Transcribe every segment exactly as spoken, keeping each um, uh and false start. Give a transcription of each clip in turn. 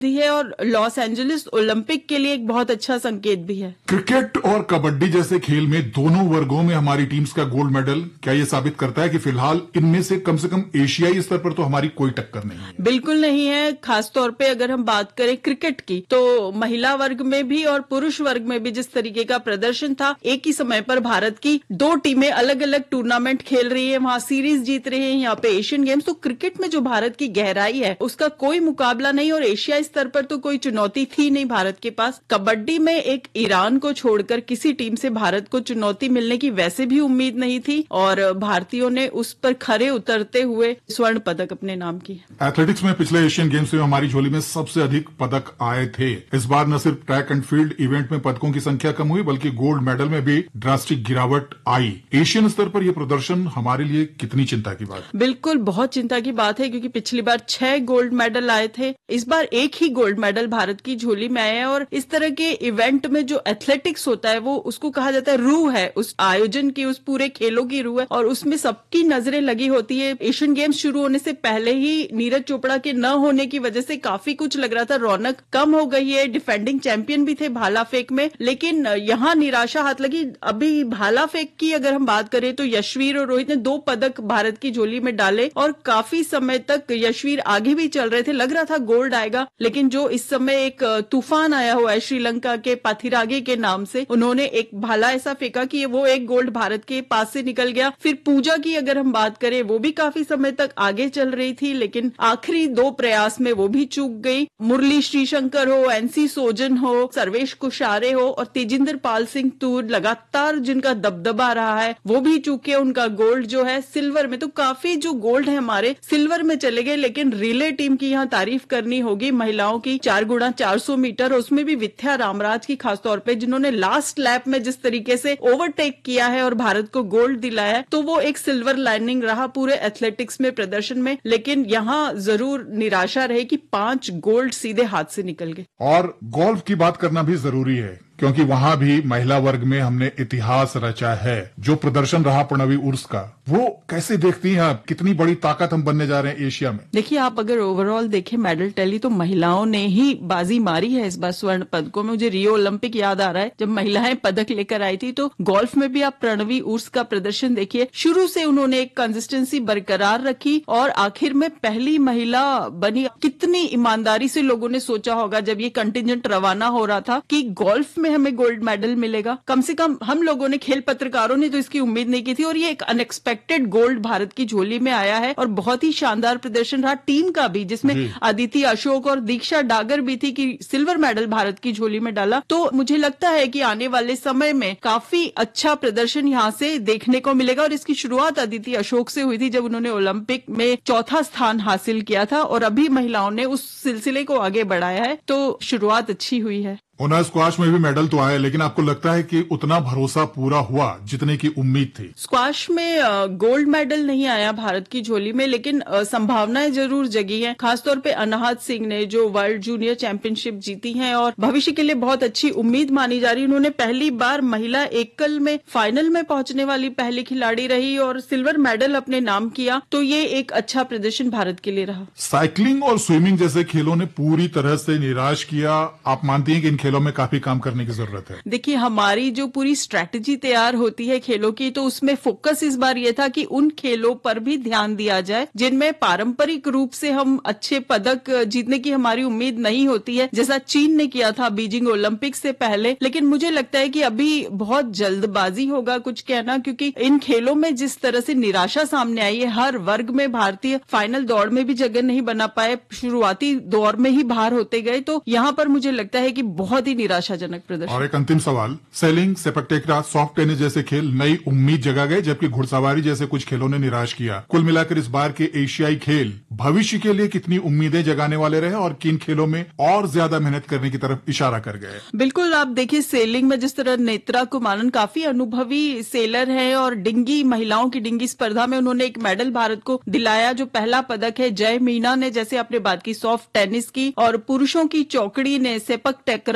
है और Los Angeles Olympic के लिए एक बहुत अच्छा संकेत भी है। क्रिकेट और कबड्डी जैसे खेल में दोनों वर्गों में हमारी टीम्स का गोल्ड मेडल क्या ये साबित करता है कि फिलहाल इनमें से कम से कम एशियाई स्तर पर तो हमारी कोई टक्कर नहीं है? बिल्कुल नहीं है। खासतौर पे अगर हम बात करें क्रिकेट की, तो महिला वर्ग में भी और पुरुष वर्ग में भी जिस तरीके का प्रदर्शन था, एक ही समय पर भारत की दो टीमें अलग अलग टूर्नामेंट खेल रही है, वहां सीरीज जीत रही है, यहाँ पे एशियन गेम्स। तो क्रिकेट में जो भारत की गहराई है उसका कोई मुकाबला नहीं और एशियाई स्तर पर तो कोई चुनौती थी नहीं भारत के पास। कबड्डी में एक ईरान को छोड़कर किसी टीम से भारत को चुनौती मिलने की वैसे भी उम्मीद नहीं थी और भारतीयों ने उस पर खरे उतरते हुए स्वर्ण पदक अपने नाम की। एथलेटिक्स में पिछले एशियन गेम्स में हमारी झोली में सबसे अधिक पदक आए थे। इस बार न सिर्फ ट्रैक एंड फील्ड इवेंट में पदकों की संख्या कम हुई बल्कि गोल्ड मेडल में भी ड्रास्टिक गिरावट आई। एशियन स्तर पर यह प्रदर्शन हमारे लिए कितनी चिंता की बात? बिल्कुल बहुत चिंता की बात है, क्योंकि पिछली बार छह गोल्ड मेडल आए थे, इस बार एक ही गोल्ड मेडल भारत की झोली में आया है। और इस तरह के इवेंट में जो एथलेटिक्स होता है वो उसको कहा जाता है रूह है, उस आयोजन की, उस पूरे खेलों की रूह है और उसमें सबकी नजरें लगी होती है। एशियन गेम्स शुरू होने से पहले ही नीरज चोपड़ा के न होने की वजह से काफी कुछ लग रहा था, रौनक कम हो गई है। डिफेंडिंग चैंपियन भी थे भाला फेंक में, लेकिन यहाँ निराशा हाथ लगी। अभी भाला फेंक की अगर हम बात करें तो यशवीर और रोहित ने दो पदक भारत की झोली में डाले और काफी समय तक यशवीर आगे भी चल रहे थे, लग रहा था गोल्ड आएगा। लेकिन जो इस समय एक तूफान आया हुआ है श्रीलंका के पाथिरागे के नाम से, उन्होंने एक भाला ऐसा फेंका कि वो एक गोल्ड भारत के पास से निकल गया। फिर पूजा की अगर हम बात करें, वो भी काफी समय तक आगे चल रही थी, लेकिन आखिरी दो प्रयास में वो भी चूक गई। मुरली श्रीशंकर हो, एनसी सोजन हो, सर्वेश कुशारे हो और तेजिंदर पाल सिंह तूर लगातार जिनका दबदबा रहा है, वो भी चूके। उनका गोल्ड जो है सिल्वर में, तो काफी जो गोल्ड है हमारे सिल्वर में चले गए। लेकिन रिले टीम की यहाँ तारीफ करनी होगी, महिलाओं की चार गुणा चार सौ मीटर, उसमें भी विद्या रामराज की खासतौर पे, जिन्होंने लास्ट लैप में जिस तरीके से ओवरटेक किया है और भारत को गोल्ड दिलाया है, तो वो एक सिल्वर लाइनिंग रहा पूरे एथलेटिक्स में प्रदर्शन में। लेकिन यहाँ जरूर निराशा रही कि पांच गोल्ड सीधे हाथ से निकल गए। और गोल्फ की बात करना भी जरूरी है, क्योंकि वहां भी महिला वर्ग में हमने इतिहास रचा है। जो प्रदर्शन रहा प्रणवी उर्स का, वो कैसे देखती हैं आप? कितनी बड़ी ताकत हम बनने जा रहे हैं एशिया में? देखिए, आप अगर ओवरऑल देखें मेडल टैली, तो महिलाओं ने ही बाजी मारी है इस बार स्वर्ण पदकों में। मुझे रियो ओलंपिक याद आ रहा है, जब महिलाएं पदक लेकर आई थी। तो गोल्फ में भी आप प्रणवी उर्स का प्रदर्शन देखिए, शुरू से उन्होंने एक कंसिस्टेंसी बरकरार रखी और आखिर में पहली महिला बनी। कितनी ईमानदारी से लोगों ने सोचा होगा जब ये कंटिजेंट रवाना हो रहा था कि गोल्फ में हमें गोल्ड मेडल मिलेगा। कम से कम हम लोगों ने, खेल पत्रकारों ने तो इसकी उम्मीद नहीं की थी और ये एक अनएक्सपेक्टेड गोल्ड भारत की झोली में आया है और बहुत ही शानदार प्रदर्शन रहा टीम का भी, जिसमें अदिति अशोक और दीक्षा डागर भी थी कि सिल्वर मेडल भारत की झोली में डाला। तो मुझे लगता है कि आने वाले समय में काफी अच्छा प्रदर्शन यहाँ से देखने को मिलेगा। और इसकी शुरुआत अदिति अशोक से हुई थी जब उन्होंने ओलंपिक में चौथा स्थान हासिल किया था और अभी महिलाओं ने उस सिलसिले को आगे बढ़ाया है, तो शुरुआत अच्छी हुई है। ओना स्क्वाश में भी मेडल तो आए, लेकिन आपको लगता है कि उतना भरोसा पूरा हुआ जितने की उम्मीद थी? स्क्वाश में गोल्ड मेडल नहीं आया भारत की झोली में, लेकिन संभावनाएं जरूर जगी हैं। खासतौर पे अनाहत सिंह ने जो वर्ल्ड जूनियर चैंपियनशिप जीती है और भविष्य के लिए बहुत अच्छी उम्मीद मानी जा रही है। उन्होंने पहली बार महिला एकल में फाइनल में पहुंचने वाली पहली खिलाड़ी रही और सिल्वर मेडल अपने नाम किया, तो ये एक अच्छा प्रदर्शन भारत के लिए रहा। साइकिलिंग और स्विमिंग जैसे खेलों ने पूरी तरह से निराश किया। आप मानती हैं कि इन खेलों में काफी काम करने की जरूरत है? देखिए, हमारी जो पूरी स्ट्रैटेजी तैयार होती है खेलों की, तो उसमें फोकस इस बार ये था कि उन खेलों पर भी ध्यान दिया जाए जिनमें पारंपरिक रूप से हम अच्छे पदक जीतने की हमारी उम्मीद नहीं होती है, जैसा चीन ने किया था बीजिंग ओलंपिक से पहले। लेकिन मुझे लगता है कि अभी बहुत जल्दबाजी होगा कुछ कहना, क्योंकि इन खेलों में जिस तरह से निराशा सामने आई है, हर वर्ग में भारतीय फाइनल दौड़ में भी जगह नहीं बना पाए, शुरुआती दौर में ही बाहर होते गए। तो यहाँ पर मुझे लगता है कि बहुत ही निराशाजनक प्रदर्शन। और एक अंतिम सवाल, सेलिंग, सेपक टेकरा, सॉफ्ट टेनिस जैसे खेल नई उम्मीद जगा गए, जबकि घुड़सवारी जैसे कुछ खेलों ने निराश किया। कुल मिलाकर इस बार के एशियाई खेल भविष्य के लिए कितनी उम्मीदें जगाने वाले रहे और किन खेलों में और ज्यादा मेहनत करने की तरफ इशारा कर गए? बिल्कुल, आप देखिए सेलिंग में जिस तरह नेत्रा कुमारन काफी अनुभवी सेलर है और डिंगी, महिलाओं की डिंगी स्पर्धा में उन्होंने एक मेडल भारत को दिलाया, जो पहला पदक है। जय मीना ने, जैसे आपने बात की, सॉफ्ट टेनिस की, और पुरुषों की चौकड़ी ने, सेपक टेकरा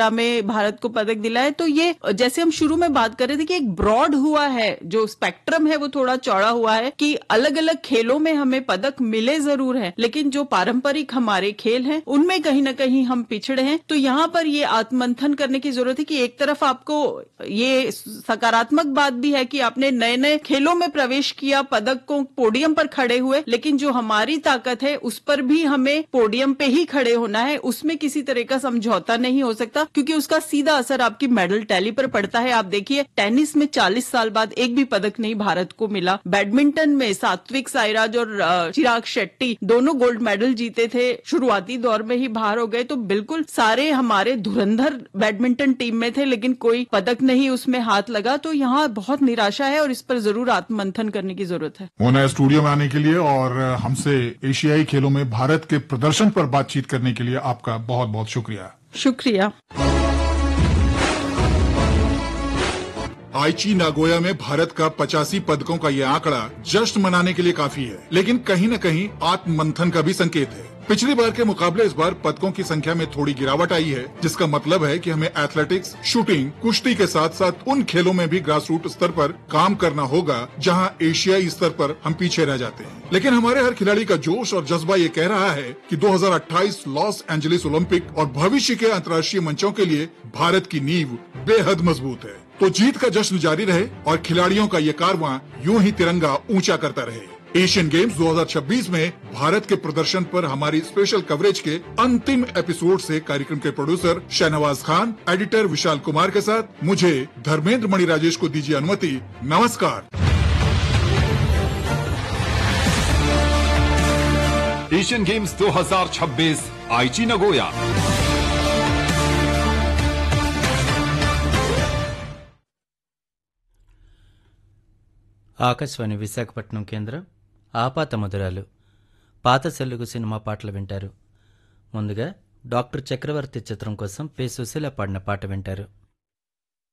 पैरा में भारत को पदक दिलाए। तो ये जैसे हम शुरू में बात कर रहे थे कि एक ब्रॉड हुआ है, जो स्पेक्ट्रम है वो थोड़ा चौड़ा हुआ है कि अलग अलग खेलों में हमें पदक मिले जरूर है, लेकिन जो पारंपरिक हमारे खेल हैं उनमें कहीं ना कहीं हम पिछड़े हैं। तो यहाँ पर ये आत्ममंथन करने की जरूरत है कि एक तरफ आपको ये सकारात्मक बात भी है कि आपने नए नए खेलों में प्रवेश किया, पदक को पोडियम पर खड़े हुए, लेकिन जो हमारी ताकत है उस पर भी हमें पोडियम पे ही खड़े होना है, उसमें किसी तरह का समझौता नहीं हो सकता, क्योंकि उसका सीधा असर आपकी मेडल टैली पर पड़ता है। आप देखिए टेनिस में चालीस साल बाद एक भी पदक नहीं भारत को मिला, बैडमिंटन में सात्विक साईराज और चिराग शेट्टी दोनों गोल्ड मेडल जीते थे, शुरुआती दौर में ही बाहर हो गए। तो बिल्कुल सारे हमारे धुरंधर बैडमिंटन टीम में थे, लेकिन कोई पदक नहीं उसमें हाथ लगा। तो यहाँ बहुत निराशा है और इस पर जरूर आत्ममंथन करने की जरूरत है। मोना, स्टूडियो में आने के लिए और हमसे एशियाई खेलों में भारत के प्रदर्शन पर बातचीत करने के लिए आपका बहुत बहुत शुक्रिया। शुक्रिया। आईची नागोया में भारत का पचासी पदकों का ये आंकड़ा जश्न मनाने के लिए काफी है, लेकिन कहीं न कहीं आत्ममंथन का भी संकेत है। पिछली बार के मुकाबले इस बार पदकों की संख्या में थोड़ी गिरावट आई है, जिसका मतलब है कि हमें एथलेटिक्स, शूटिंग, कुश्ती के साथ साथ उन खेलों में भी ग्रास रूट स्तर पर काम करना होगा जहां एशियाई स्तर पर हम पीछे रह जाते हैं। लेकिन हमारे हर खिलाड़ी का जोश और जज्बा ये कह रहा है कि दो हज़ार अट्ठाईस लॉस एंजलिस ओलंपिक और भविष्य के अंतर्राष्ट्रीय मंचों के लिए भारत की नींव बेहद मजबूत है। तो जीत का जश्न जारी रहे और खिलाड़ियों का ये कारवां यूं ही तिरंगा ऊंचा करता रहे। एशियन गेम्स दो हज़ार छब्बीस में भारत के प्रदर्शन पर हमारी स्पेशल कवरेज के अंतिम एपिसोड से कार्यक्रम के प्रोड्यूसर शहनवाज खान, एडिटर विशाल कुमार के साथ मुझे धर्मेंद्र मणि राजेश को दीजिए अनुमति। नमस्कार। एशियन गेम्स दो हज़ार छब्बीस आईची नागोया। ఆకాశవాణి విశాఖపట్నం కేంద్రం ఆపాత మధురాలు పాత తెలుగు సినిమా పాటలు వింటారు. ముందుగా డాక్టర్ చక్రవర్తి చిత్రం కోసం పి సుశీల పాడిన పాట వింటారు.